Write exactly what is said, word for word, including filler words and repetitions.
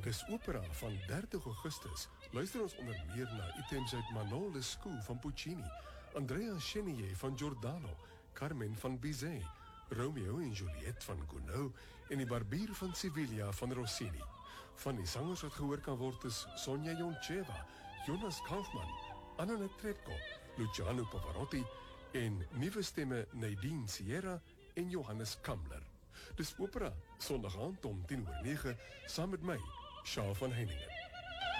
Dis opera van dertig Augustus. Luister ons onder meer na items uit Manon Lescaut van Puccini, Andrea Chenier van Giordano, Carmen van Bizet, Romeo en Juliet van Gounod en die Barbier van Sevilla van Rossini. Van die sangers wat gehoor kan word is Sonia Joncheva, Jonas Kaufmann, Anna Netrebko, Luciano Pavarotti en nuwe stemme Nadine Sierra en Johannes Kamler. Dis opera, Sondag aand om tien oor nege, saam met my, Sjaal van Heiningen.